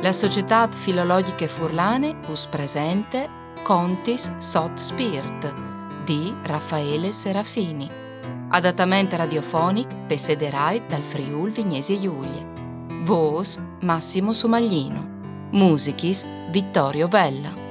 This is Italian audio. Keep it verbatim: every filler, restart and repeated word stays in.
La Società Filologiche Furlane us presente Contis sot Spirt di Raffaele Serafini. Adattamento radiofonico per sede Rai dal Friul Vignesi Giulie. Voce Massimo Somaglino. Musichis Vittorio Vella.